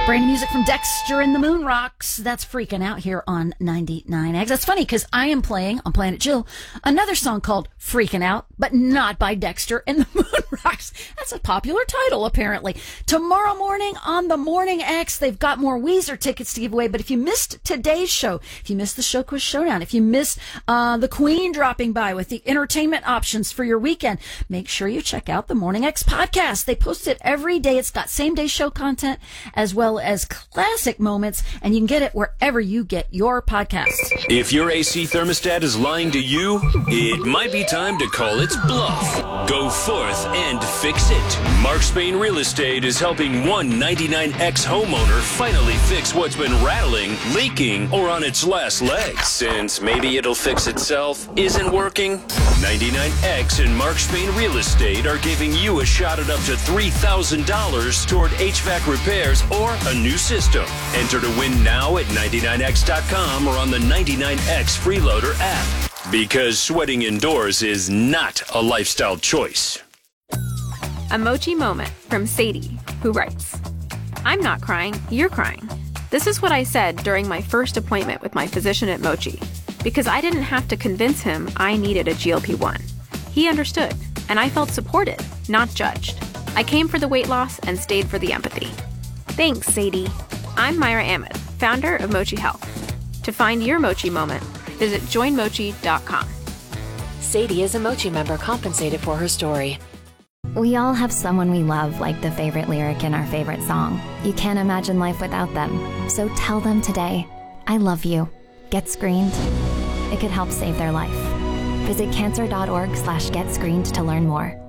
Brand new music from Dexter and the Moon Rocks. That's Freaking Out here on 99X. That's funny because I am playing on Planet Jill another song called Freaking Out, but not by Dexter and the Moon Rocks. That's a popular title, apparently. Tomorrow morning on the Morning X, they've got more Weezer tickets to give away. But if you missed today's show, if you missed the Show Quiz Showdown, if you missed the Queen dropping by with the entertainment options for your weekend, make sure you check out the Morning X podcast. They post it every day. It's got same day show content as well as classic moments, and you can get it wherever you get your podcasts. If your AC thermostat is lying to you, it might be time to call its bluff. Go forth and fix it. Mark Spain Real Estate is helping one 99X homeowner finally fix what's been rattling, leaking, or on its last legs. Since maybe it'll fix itself isn't working, 99X and Mark Spain Real Estate are giving you a shot at up to $3,000 toward HVAC repairs or a new system. Enter to win now at 99x.com or on the 99X Freeloader app. Because sweating indoors is not a lifestyle choice. A Mochi moment from Sadie, who writes, I'm not crying, you're crying. This is what I said during my first appointment with my physician at Mochi, because I didn't have to convince him I needed a GLP-1. He understood, and I felt supported, not judged. I came for the weight loss and stayed for the empathy. Thanks, Sadie. I'm Myra Ahmed, founder of Mochi Health. To find your Mochi moment, visit joinmochi.com. Sadie is a Mochi member compensated for her story. We all have someone we love, like the favorite lyric in our favorite song. You can't imagine life without them. So tell them today, I love you. Get screened. It could help save their life. Visit cancer.org/getscreened to learn more.